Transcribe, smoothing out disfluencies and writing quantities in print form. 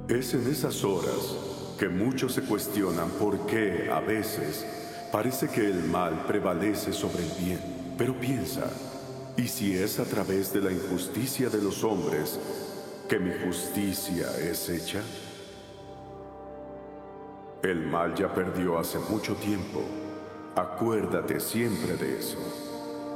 Es en esas horas que muchos se cuestionan por qué a veces parece que el mal prevalece sobre el bien. Pero piensa, ¿y si es a través de la injusticia de los hombres que mi justicia es hecha? El mal ya perdió hace mucho tiempo. Acuérdate siempre de eso.